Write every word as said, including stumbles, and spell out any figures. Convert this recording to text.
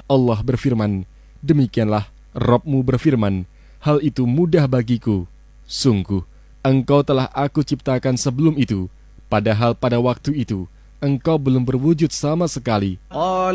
Allah berfirman, demikianlah Rabb-mu berfirman, hal itu mudah bagiku. Sungguh, engkau telah aku ciptakan sebelum itu, padahal pada waktu itu, engkau belum berwujud sama sekali. قال